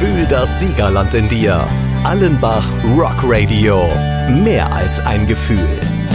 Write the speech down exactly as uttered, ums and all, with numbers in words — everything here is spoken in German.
Fühl das Siegerland in dir. Allenbach Rock Radio. Mehr als ein Gefühl.